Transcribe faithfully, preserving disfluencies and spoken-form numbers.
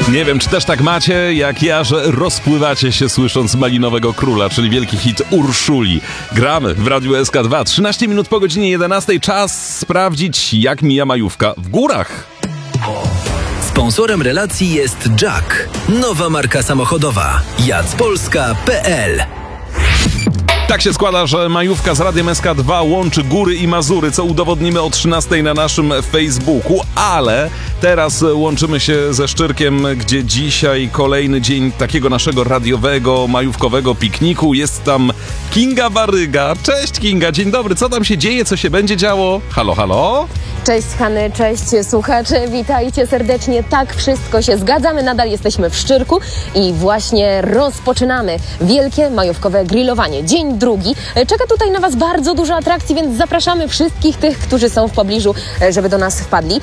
Nie wiem, czy też tak macie, jak ja, że rozpływacie się słysząc Malinowego Króla, czyli wielki hit Urszuli. Gramy w Radiu S K dwa. trzynaście minut po godzinie jedenastej. Czas sprawdzić, jak mija majówka w górach. Sponsorem relacji jest Jack, nowa marka samochodowa. jazd polska kropka p l. Tak się składa, że majówka z Radiem S K dwa łączy góry i Mazury, co udowodnimy o trzynastej na naszym Facebooku, ale teraz łączymy się ze Szczyrkiem, gdzie dzisiaj kolejny dzień takiego naszego radiowego, majówkowego pikniku. Jest tam Kinga Baryga. Cześć Kinga, dzień dobry. Co tam się dzieje, co się będzie działo? Halo, halo? Cześć Hany, cześć słuchacze, witajcie serdecznie. Tak, wszystko się zgadzamy, nadal jesteśmy w Szczyrku i właśnie rozpoczynamy wielkie majówkowe grillowanie. Dzień drugi. Czeka tutaj na Was bardzo dużo atrakcji, więc zapraszamy wszystkich tych, którzy są w pobliżu, żeby do nas wpadli.